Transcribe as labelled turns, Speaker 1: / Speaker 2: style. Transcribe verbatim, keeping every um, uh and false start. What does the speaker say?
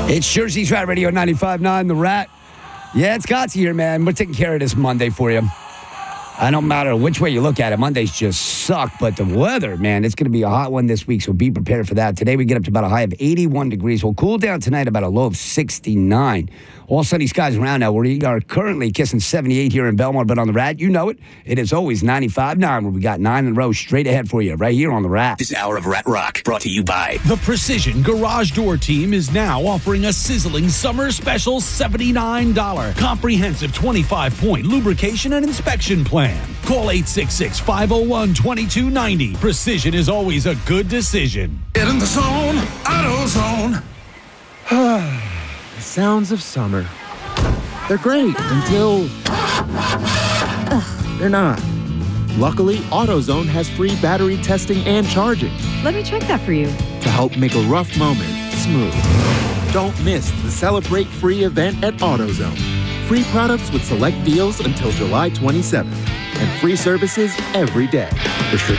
Speaker 1: It's Jersey's Rat Radio ninety-five point nine, The Rat. Yeah, it's Gotsy here, man. We're taking care of this Monday for you. I don't matter which way you look at it. Mondays just suck, but the weather, man, it's going to be a hot one this week, so be prepared for that. Today we get up to about a high of eighty-one degrees. We'll cool down tonight about a low of sixty-nine. All sunny skies around now. We are currently kissing seventy-eight here in Belmont, but on The Rat, you know it. It is always ninety-five point nine, where we got nine in a row straight ahead for you right here on The Rat.
Speaker 2: This hour of Rat Rock brought to you by
Speaker 3: the Precision Garage Door Team is now offering a sizzling summer special seventy-nine dollars comprehensive twenty-five point lubrication and inspection plan. Call eight six six, five oh one, two two nine oh. Precision is always a good decision.
Speaker 4: Get in the zone, AutoZone.
Speaker 5: The sounds of summer. They're great until they're not. Luckily, AutoZone has free battery testing and charging
Speaker 6: Let me check that for you.
Speaker 5: to help make a rough moment smooth. Don't miss the Celebrate Free event at AutoZone. Free products with select deals until July twenty-seventh, and free services every day. Restrictions